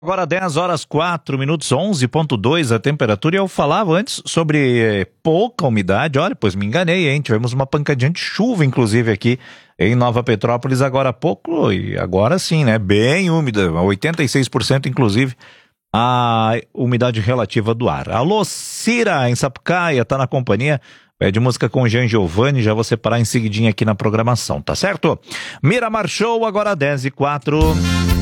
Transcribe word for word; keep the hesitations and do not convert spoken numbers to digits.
Agora dez horas quatro minutos, onze ponto dois a temperatura, e eu falava antes sobre pouca umidade. Olha, pois me enganei, hein? Tivemos uma pancadinha de chuva, inclusive, aqui em Nova Petrópolis agora há pouco, e agora sim, né? Bem úmida, oitenta e seis por cento, inclusive, a umidade relativa do ar. Alô, Cira, em Sapucaia, tá na companhia. Pede música com o Jean Giovanni, já vou separar em seguidinha aqui na programação, tá certo? Miramar Show, agora dez e quatro.